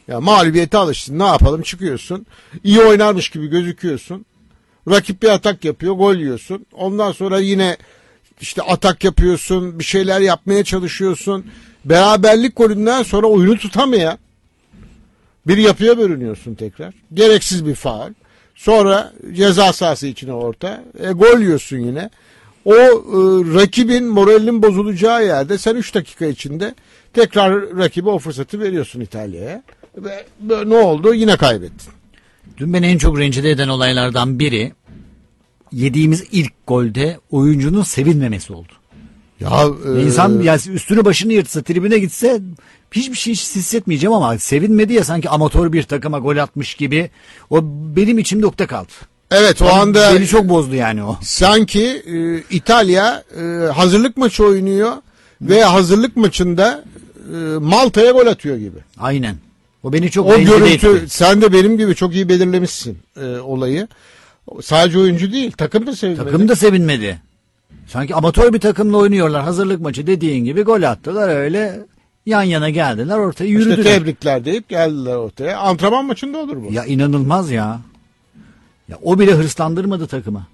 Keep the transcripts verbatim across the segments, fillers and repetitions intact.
Ya mağlubiyete alıştın. Ne yapalım? Çıkıyorsun. İyi oynarmış gibi gözüküyorsun. Rakip bir atak yapıyor, gol yiyorsun. Ondan sonra yine işte atak yapıyorsun, bir şeyler yapmaya çalışıyorsun. Beraberlik golünden sonra oyunu tutamayan bir yapıya bürünüyorsun tekrar. Gereksiz bir faul. Sonra ceza sahası içine orta. E, gol yiyorsun yine. O e, rakibin moralinin bozulacağı yerde sen üç dakika içinde tekrar rakibe o fırsatı veriyorsun İtalya'ya. Ve, ve ne oldu? Yine kaybettin. Dün beni en çok rencide eden olaylardan biri yediğimiz ilk golde oyuncunun sevinmemesi oldu. Ya e, İnsan ya üstünü başını yırtsa, tribüne gitse hiçbir şey hissetmeyeceğim ama sevinmedi ya, sanki amatör bir takıma gol atmış gibi. O benim içimde ukde kaldı. evet, o Yani anda beni çok bozdu yani o. sanki e, İtalya e, hazırlık maçı oynuyor ve hazırlık maçında e, Malta'ya gol atıyor gibi. Aynen. O beni çok O rencide görüntü, etti. sen de benim gibi çok iyi belirlemişsin e, olayı. Sadece oyuncu değil, takım da sevinmedi. Takım da sevinmedi. Sanki amatör bir takımla oynuyorlar. Hazırlık maçı dediğin gibi gol attılar, öyle yan yana geldiler, ortaya yürüdüler. İşte tebrikler deyip geldiler ortaya. Antrenman maçında olur bu. Ya inanılmaz ya. Ya o bile hırslandırmadı takımı.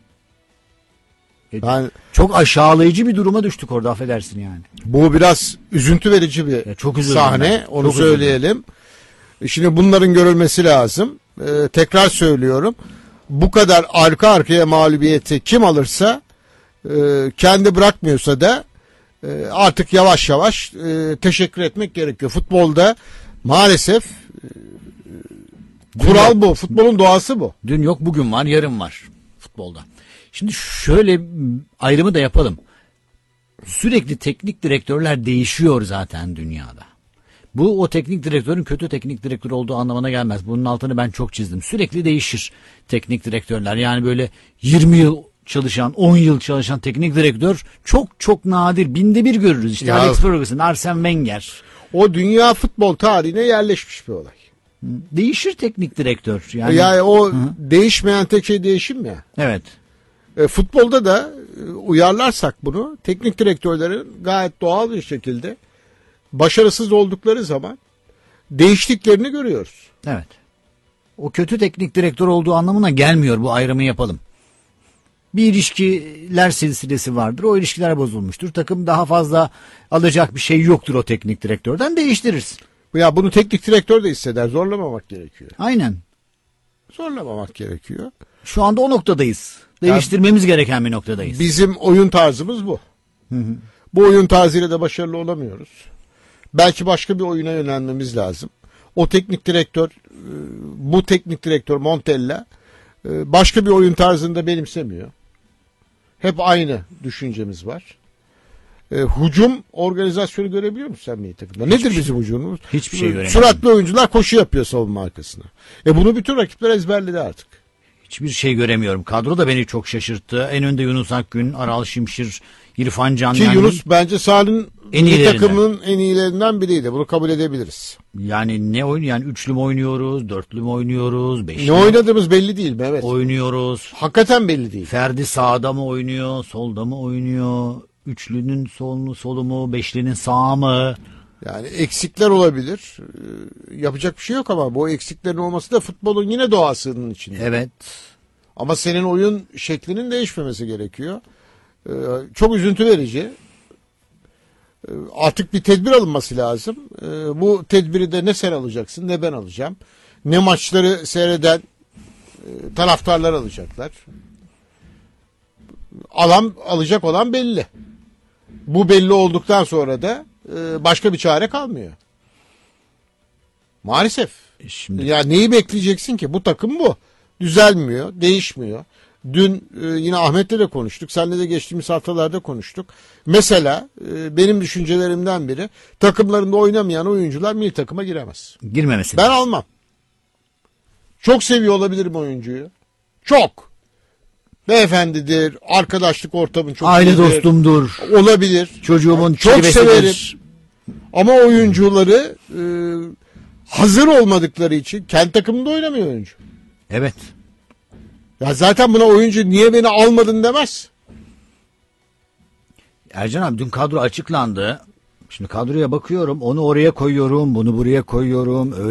E, Yani çok aşağılayıcı bir duruma düştük orada, affedersin yani. bu biraz üzüntü verici bir Ya çok üzüldüm sahne. ben. Onu Çok üzüldüm. söyleyelim. Şimdi bunların görülmesi lazım. Ee, tekrar söylüyorum. Bu kadar arka arkaya mağlubiyeti kim alırsa e, kendi bırakmıyorsa da e, artık yavaş yavaş e, teşekkür etmek gerekiyor. Futbolda maalesef e, kural bu. Futbolun doğası bu. Dün yok, bugün var, yarın var futbolda. Şimdi şöyle ayrımı da yapalım. Sürekli teknik direktörler değişiyor zaten dünyada. Bu o teknik direktörün kötü teknik direktör olduğu anlamına gelmez. Bunun altını ben çok çizdim. Sürekli değişir teknik direktörler. Yani böyle yirmi yıl çalışan, on yıl çalışan teknik direktör çok çok nadir. Binde bir görürüz. İşte Ya, Alex Ferguson, Arsene Wenger. o dünya futbol tarihine yerleşmiş bir olay. Değişir teknik direktör. Yani, Yani o Hı. değişmeyen tek şey değişim ya. Evet. E, futbolda da e, uyarlarsak bunu, teknik direktörlerin gayet doğal bir şekilde başarısız oldukları zaman değiştiklerini görüyoruz. Evet. O kötü teknik direktör olduğu anlamına gelmiyor, bu ayrımı yapalım. Bir ilişkiler silsilesi vardır. O ilişkiler bozulmuştur. Takım daha fazla alacak bir şey yoktur o teknik direktörden, değiştiririz. Ya bunu teknik direktör de hisseder. Zorlamamak gerekiyor. Aynen. Zorlamamak gerekiyor. Şu anda o noktadayız. Değiştirmemiz gereken bir noktadayız. Bizim oyun tarzımız bu. Hı hı. Bu oyun tarzıyla da başarılı olamıyoruz. Belki başka bir oyuna yönelmemiz lazım. O teknik direktör, bu teknik direktör Montella başka bir oyun tarzını da benimsemiyor. Hep aynı düşüncemiz var. E, hücum organizasyonu görebiliyor musun sen milli takımda? Nedir Hiçbir bizim hücumumuz? Hiçbir şey göremiyorum. Süratli oyuncular koşu yapıyor savunma arkasına. E bunu bütün rakipler ezberledi artık. Hiçbir şey göremiyorum. Kadro da beni çok şaşırttı. En önde Yunus Akgün, Aral Şimşir, İrfan Can. Ki yani, Yunus bence sahanın en milli iyilerinden. takımının en iyilerinden biriydi. Bunu kabul edebiliriz. Yani ne oyun, yani üçlü mü oynuyoruz, dörtlü mü oynuyoruz, beşli Ne mi oynadığımız belli değil mi? Evet. oynuyoruz? Hakikaten belli değil. Ferdi sağda mı oynuyor, solda mı oynuyor? Üçlünün sol mu, solu mu, beşlinin sağı mı? Yani eksikler olabilir. Ee, yapacak bir şey yok ama bu eksiklerin olması da futbolun yine doğasının içinde. Evet. Ama senin oyun şeklinin değişmemesi gerekiyor. Ee, çok üzüntü verici. Ee, artık bir tedbir alınması lazım. Ee, bu tedbiri de ne sen alacaksın ne ben alacağım. Ne maçları seyreden e, taraftarlar alacaklar. Alan alacak olan belli. Bu belli olduktan sonra da e, başka bir çare kalmıyor. Maalesef. Şimdi Ya neyi bekleyeceksin ki? Bu takım bu. Düzelmiyor, değişmiyor. Dün e, yine Ahmet'le de konuştuk. Seninle de geçtiğimiz haftalarda konuştuk. Mesela e, benim düşüncelerimden biri, takımlarında oynamayan oyuncular milli takıma giremez. girmemesi. Ben almam. Çok seviyor olabilirim oyuncuyu. Çok. Beyefendidir, arkadaşlık ortamın çok Aile iyidir. dostumdur. Olabilir. Çocuğumun çok kirvesidir. severim. Ama oyuncuları e, hazır olmadıkları için kendi takımında oynamıyor oyuncu. Evet. Ya zaten buna oyuncu niye beni almadın demez. Ercan abi, dün kadro açıklandı. Şimdi kadroya bakıyorum, onu oraya koyuyorum, bunu buraya koyuyorum.